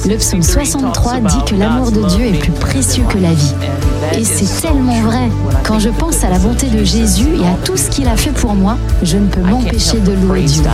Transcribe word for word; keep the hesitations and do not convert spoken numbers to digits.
Le psaume soixante-trois dit que l'amour de Dieu est plus précieux que la vie. Et c'est tellement vrai. Quand je pense à la bonté de Jésus et à tout ce qu'il a fait pour moi, je ne peux m'empêcher de louer Dieu.